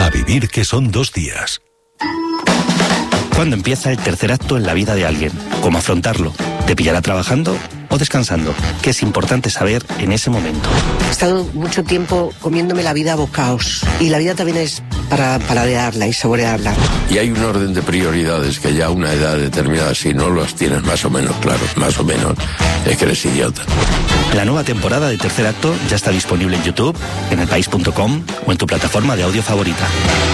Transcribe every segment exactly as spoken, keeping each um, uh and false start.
A vivir que son dos días. ¿Cuándo empieza el tercer acto en la vida de alguien? ¿Cómo afrontarlo? ¿Te pillará trabajando o descansando? ¿Qué es importante saber en ese momento? He estado mucho tiempo comiéndome la vida a bocaos. Y la vida también es para paladearla y saborearla. Y hay un orden de prioridades que ya a una edad determinada, si no los tienes más o menos claros, más o menos, es que eres idiota. La nueva temporada de Tercer Acto ya está disponible en YouTube, en elpaís punto com o en tu plataforma de audio favorita.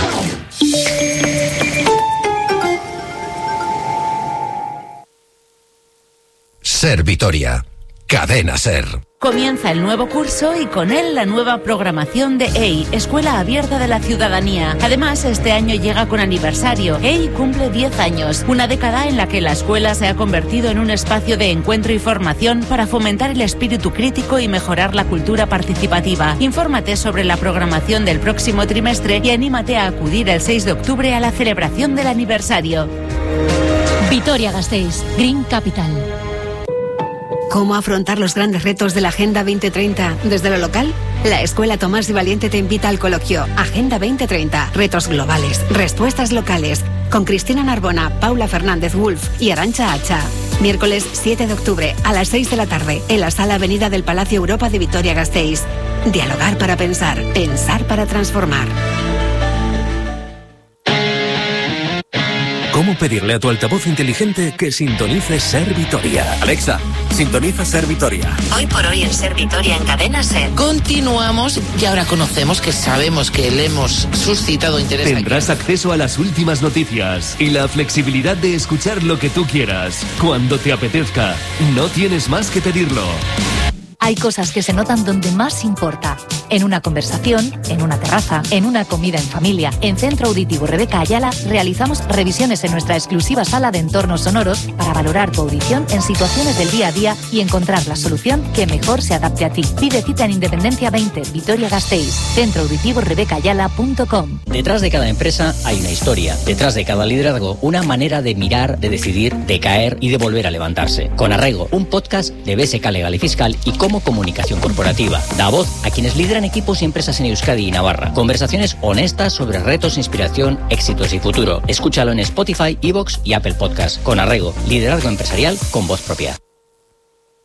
Ser Vitoria. Cadena Ser. Comienza el nuevo curso y con él la nueva programación de E I, Escuela Abierta de la Ciudadanía. Además, este año llega con aniversario. E I cumple diez años, una década en la que la escuela se ha convertido en un espacio de encuentro y formación para fomentar el espíritu crítico y mejorar la cultura participativa. Infórmate sobre la programación del próximo trimestre y anímate a acudir el seis de octubre a la celebración del aniversario. Vitoria-Gasteiz, Green Capital. ¿Cómo afrontar los grandes retos de la Agenda veinte treinta? Desde lo local, la Escuela Tomás y Valiente te invita al coloquio Agenda veinte treinta, retos globales, respuestas locales, con Cristina Narbona, Paula Fernández Wolf y Arantxa Hacha. Miércoles siete de octubre a las seis de la tarde en la Sala Avenida del Palacio Europa de Vitoria-Gasteiz. Dialogar para pensar, pensar para transformar. ¿Cómo pedirle a tu altavoz inteligente que sintonice Ser Vitoria? Alexa, sintoniza Ser Vitoria. Hoy por hoy en Ser Vitoria en Cadena Ser. Continuamos y ahora conocemos que sabemos que le hemos suscitado interés. Tendrás aquí. acceso a las últimas noticias y la flexibilidad de escuchar lo que tú quieras, cuando te apetezca. No tienes más que pedirlo. Hay cosas que se notan donde más importa. En una conversación, en una terraza, en una comida en familia. En Centro Auditivo Rebeca Ayala realizamos revisiones en nuestra exclusiva sala de entornos sonoros para valorar tu audición en situaciones del día a día y encontrar la solución que mejor se adapte a ti. Pide cita en Independencia veinte, Vitoria-Gasteiz. Centro Auditivo Rebeca Ayala punto com. Detrás de cada empresa hay una historia. Detrás de cada liderazgo, una manera de mirar, de decidir, de caer y de volver a levantarse. Con Arraigo, un podcast de B S K Legal y Fiscal y como comunicación corporativa. Da voz a quienes lideran equipos y empresas en Euskadi y Navarra. Conversaciones honestas sobre retos, inspiración, éxitos y futuro. Escúchalo en Spotify, iVoox y Apple Podcast. Con Arraigo, liderazgo empresarial con voz propia.